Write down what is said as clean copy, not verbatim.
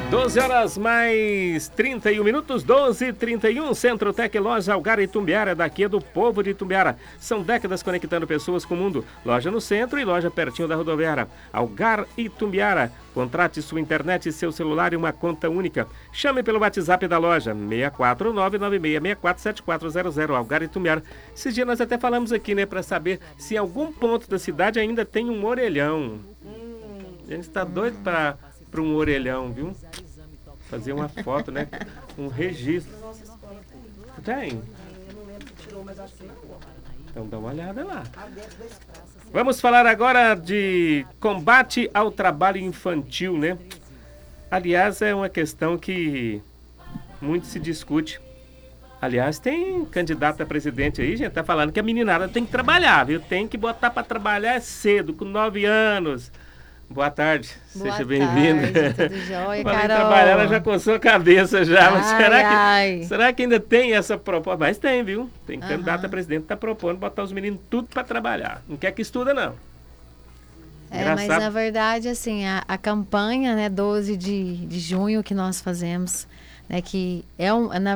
12 horas mais 31 minutos, 12h31, Centro Tec Loja Algar Itumbiara, daqui é do povo de Itumbiara. São décadas conectando pessoas com o mundo. Loja no centro e loja pertinho da rodoviária. Algar Itumbiara. Contrate sua internet e seu celular em uma conta única. Chame pelo WhatsApp da loja, 64996647400, Algar Itumbiara. Esses dias nós até falamos aqui, né, para saber se em algum ponto da cidade ainda tem um orelhão. A gente está doido para um orelhão, viu? Fazer uma foto, né? Um registro. Tem? Então dá uma olhada lá. Vamos falar agora de combate ao trabalho infantil, né? Aliás, é uma questão que muito se discute. Aliás, tem candidato a presidente aí, gente, tá falando que a meninada tem que trabalhar, viu? Tem que botar para trabalhar cedo, com 9 anos. Boa tarde, seja bem-vinda. Tudo jóia, Falei Carol? Trabalhar, ela já coçou a cabeça já, mas Ai. será que ainda tem essa proposta? Mas tem, viu? Tem candidato a presidente que está propondo botar os meninos tudo para trabalhar. Não quer que estuda, não. Mas na verdade, assim, a campanha, né, 12 de junho que nós fazemos, né, que na